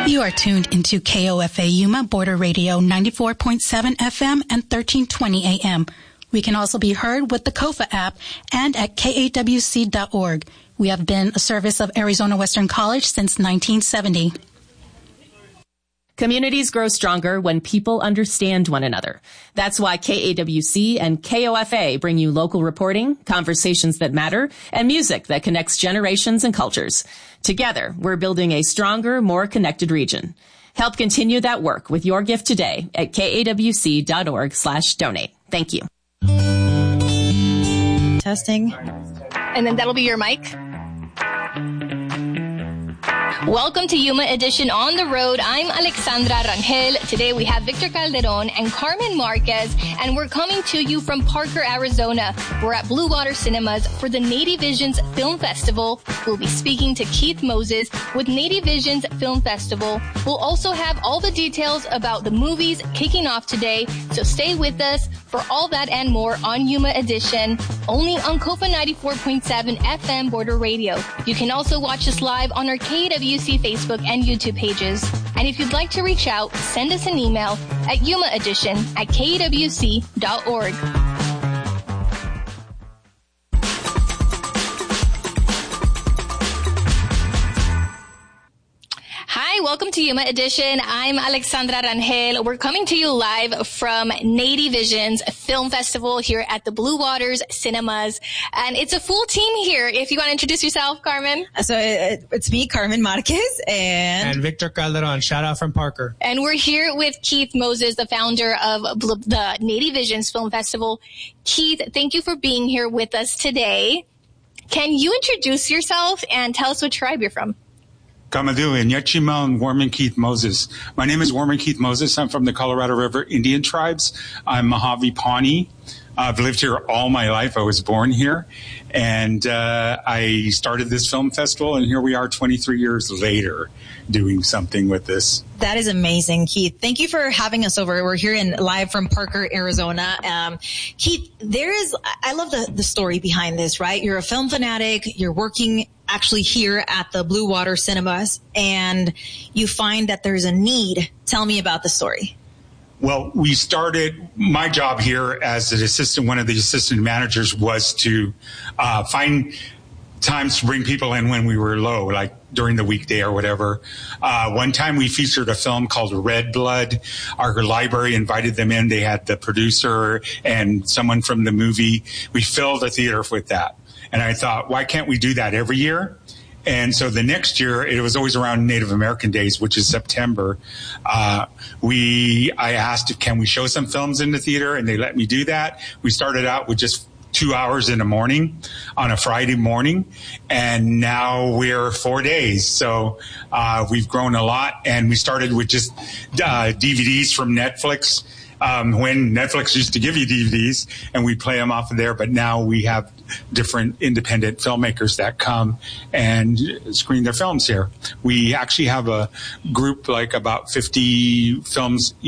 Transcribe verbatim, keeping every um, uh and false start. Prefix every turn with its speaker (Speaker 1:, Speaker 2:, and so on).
Speaker 1: You are tuned into K O F A Yuma Border Radio ninety-four point seven F M and thirteen twenty A M. We can also be heard with the KOFA app and at K A W C dot org. We have been a service of Arizona Western College since nineteen seventy.
Speaker 2: Communities grow stronger when people understand one another. That's why K A W C and K O F A bring you local reporting, conversations that matter, and music that connects generations and cultures. Together, we're building a stronger, more connected region. Help continue that work with your gift today at K A W C dot org slash donate. Thank you.
Speaker 3: Testing.
Speaker 4: And then that'll be your mic. Welcome to Yuma Edition on the Road. I'm Alexandra Rangel. Today we have Victor Calderon and Carmen Marquez, and we're coming to you from Parker, Arizona. We're at Blue Water Cinemas for the Native Visions Film Festival. We'll be speaking to Keith Moses with Native Visions Film Festival. We'll also have all the details about the movies kicking off today, so stay with us for all that and more on Yuma Edition, only on KOFA ninety-four point seven F M Border Radio. You can also watch us live on our K A W C Facebook and YouTube pages. And if you'd like to reach out, send us an email at Yuma Edition at K A W C dot org. Hi, welcome to Yuma Edition. I'm Alexandra Rangel. We're coming to you live from Native Visions Film Festival here at the Blue Waters Cinemas. And it's a full team here. If you want to introduce yourself, Carmen.
Speaker 3: So it, it's me, Carmen Marquez, and...
Speaker 5: And Victor Calderon. Shout out from Parker.
Speaker 4: And we're here with Keith Moses, the founder of the Native Visions Film Festival. Keith, thank you for being here with us today. Can you introduce yourself and tell us what tribe you're from?
Speaker 6: Kamadu and Yechimel Warman Keith Moses. My name is Warman Keith Moses. I'm from the Colorado River Indian tribes. I'm Mojave Pawnee. I've lived here all my life. I was born here. And uh, I started this film festival, and here we are twenty-three years later doing something with this.
Speaker 3: That is amazing, Keith. Thank you for having us over. We're here in live from Parker, Arizona. Um, Keith, there is, I love the, the story behind this, right? You're a film fanatic. You're working actually here at the Blue Water Cinemas, and you find that there's a need. Tell me about the story.
Speaker 6: Well, we started, my job here as an assistant, one of the assistant managers was to uh, find times to bring people in when we were low, like during the weekday or whatever. Uh, one time we featured a film called Red Blood. Our library invited them in. They had the producer and someone from the movie. We filled the theater with that. And I thought, why can't we do that every year? And so the next year, it was always around Native American Days, which is September. Uh, we, I asked, if, can we show some films in the theater? And they let me do that. We started out with just two hours in the morning on a Friday morning. And now we're four days. So, uh, we've grown a lot. And we started with just, uh, D V Ds from Netflix. Um, when Netflix used to give you D V Ds and we play them off of there, but now we have different independent filmmakers that come and screen their films here. We actually have a group like about fifty films